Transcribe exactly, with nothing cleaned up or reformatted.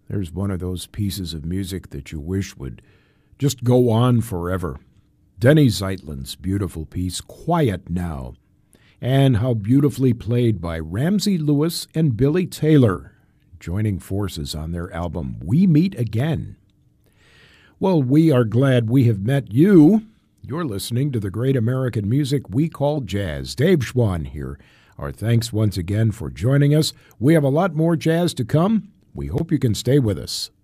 There's one of those pieces of music that you wish would just go on forever. Denny Zeitlin's beautiful piece, Quiet Now, and how beautifully played by Ramsey Lewis and Billy Taylor, joining forces on their album We Meet Again. Well, we are glad we have met you. You're listening to the great American music we call jazz. Dave Schwann here. Our thanks once again for joining us. We have a lot more jazz to come. We hope you can stay with us.